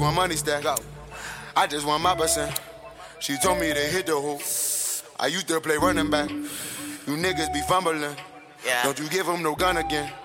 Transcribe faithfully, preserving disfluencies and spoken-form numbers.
want money stack. Go. I just want my percent. She told me to hit the hoop. I used to play running back. You niggas be fumbling. Yeah. Don't you give him no gun again.